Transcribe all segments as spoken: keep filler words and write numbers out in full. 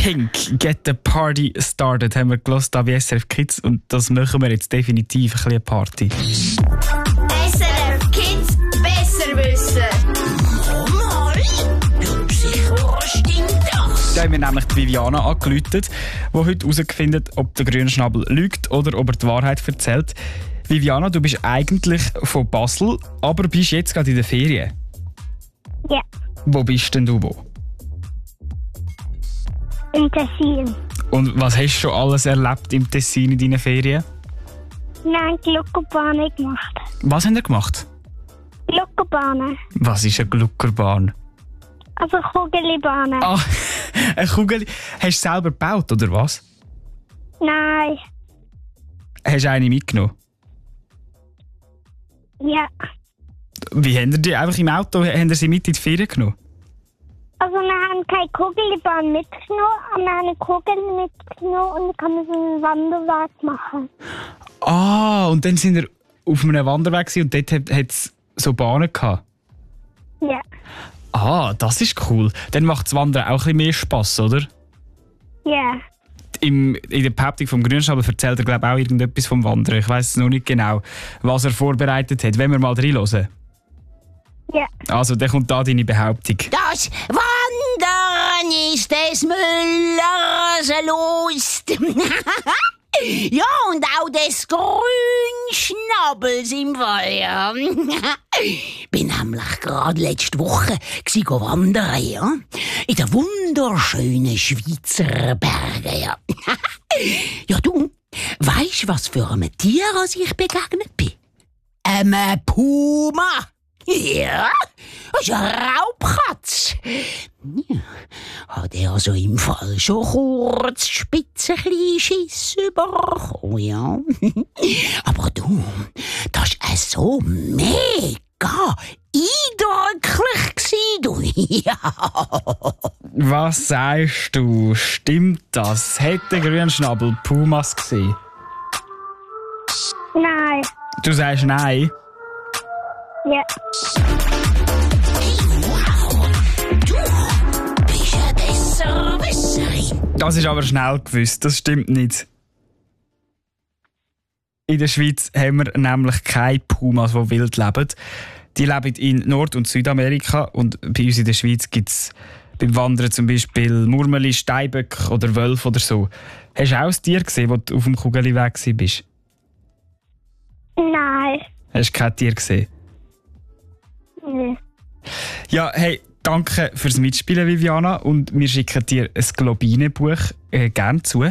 Pink, Get the Party Started, haben wir gehört bei S R F Kids und das machen wir jetzt definitiv ein bisschen Party. S R F Kids besser wissen. Mami, du sicher, was stimmt das? Da haben wir nämlich die Viviana angerufen, die heute herausgefunden hat, ob der Grünschnabel lügt oder ob er die Wahrheit erzählt. Viviana, du bist eigentlich von Basel, aber bist jetzt gerade in der Ferien. Ja, Wo bist denn du wo? im Tessin. Und was hast du schon alles erlebt im Tessin in deinen Ferien? Wir haben Gluckerbahnen gemacht. Was haben ihr gemacht? Gluckerbahnen. Was ist eine Gluckerbahn? Also Kugelbahnen. Ah, eine Kugel. Hast du selber gebaut, oder was? Nein. Hast du eine mitgenommen? Ja. Wie haben ihr die? Einfach im Auto haben ihr sie mit in die Ferien genommen? Also wir haben keine Kugelbahn mitgenommen, aber wir haben eine Kugel mitgenommen und dann kann man so einen Wanderweg machen. Ah, und dann sind wir auf einem Wanderweg gewesen und dort hat es so Bahnen gehabt. Ja. Ah, das ist cool. Dann macht das Wandern auch ein bisschen mehr Spass, oder? Ja. Im, in der Behauptung vom Grünschnabel erzählt er, glaube ich, auch irgendetwas vom Wandern. Ich weiss noch nicht genau, was er vorbereitet hat. Wenn wir mal reinhören. Ja. Also, dann kommt da deine Behauptung. Das Wandern ist des Müllers Lust. Ja, und auch des Grünschnabels im Fall, ja. Bin nämlich gerade letzte Woche gsi go wandern, ja. In den wunderschönen Schweizer Bergen, ja. Ja, du, weisst was für ein Tier als ich begegnet bin? Einem Puma. Ja, das ist eine Raubkatz. Ja, hat er also im Fall schon kurz spitze Schiss bekommen, ja. Aber du, das war so mega eindrücklich gsi, du. Ja. Was sagst du? Stimmt das? Hätte der Grünschnabel Pumas gesehen? Nein. Du sagst nein? Ja. Wow, du bist ein Besserwisserin. Das ist aber schnell gewusst, das stimmt nicht. In der Schweiz haben wir nämlich keine Pumas, die wild leben. Die leben in Nord- und Südamerika und bei uns in der Schweiz gibt es beim Wandern zum Beispiel Murmeli, Steinböcke oder Wölfe oder so. Hast du auch ein Tier gesehen, als du auf dem Kugelweg warst? Nein. Hast du kein Tier gesehen? Nee. Ja, hey, danke fürs Mitspielen, Viviana. Und wir schicken dir ein Globine-Buch äh, gerne zu.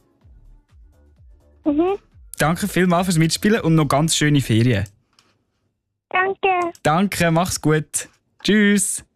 Mhm. Danke vielmals fürs Mitspielen und noch ganz schöne Ferien. Danke. Danke, mach's gut. Tschüss.